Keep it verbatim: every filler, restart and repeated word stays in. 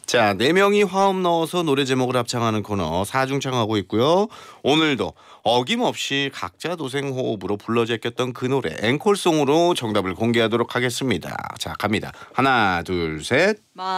자, 네 명이 화음 넣어서 노래 제목을 합창하는 코너 사중창하고 있고요. 오늘도 어김없이 각자 도생 호흡으로 불러 제꼈던 그 노래 앵콜송으로 정답을 공개하도록 하겠습니다. 자, 갑니다. 하나, 둘, 셋.